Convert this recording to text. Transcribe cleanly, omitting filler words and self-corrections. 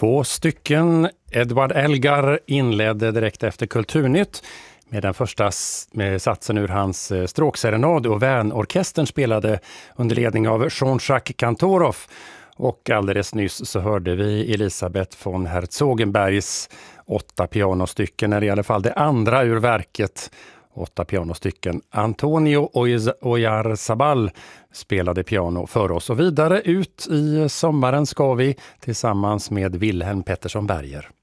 2 stycken. Edward Elgar inledde direkt efter Kulturnytt med den första satsen ur hans stråkserenad, och Värnorkestern spelade under ledning av Jean-Jacques Kantorov. Och alldeles nyss så hörde vi Elisabeth von Herzogenbergs 8 pianostycken, eller i alla fall det andra ur verket. 8 pianostycken. Antonio Oyarzabal spelade piano för oss, och vidare ut i sommaren ska vi tillsammans med Wilhelm Pettersson Berger.